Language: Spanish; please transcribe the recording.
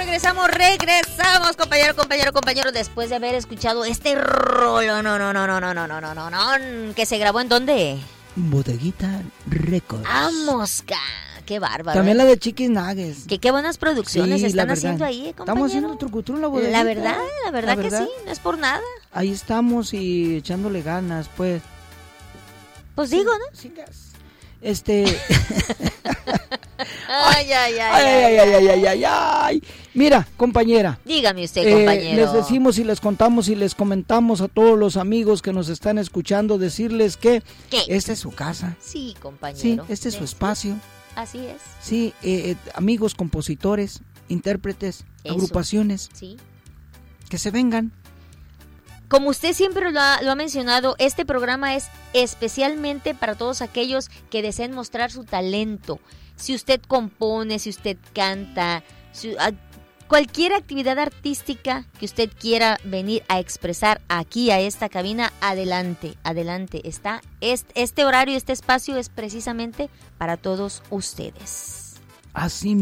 Regresamos, compañero, después de haber escuchado este rolo, no, que se grabó ¿en dónde? Bodeguita Records. ¡Vamos, qué bárbaro! También la de Chiquis Nuggets. Qué buenas producciones Sí, están la haciendo ahí, compañero. Estamos haciendo trucutru en la bodeguita. La verdad que sí, no es por nada. Ahí estamos y echándole ganas, pues. Pues digo, ¿no? Sí, Ay. Mira, compañera. Dígame usted, compañero. Les decimos y les contamos y les comentamos a todos los amigos que nos están escuchando, decirles que esta es su casa. Sí, compañero. Sí, este es su espacio. Así es. Sí, amigos, compositores, intérpretes, agrupaciones. Sí. Que se vengan. Como usted siempre lo ha mencionado, este programa es especialmente para todos aquellos que deseen mostrar su talento. Si usted compone, si usted canta, cualquier actividad artística que usted quiera venir a expresar aquí a esta cabina, adelante. Está este horario, este espacio es precisamente para todos ustedes. Así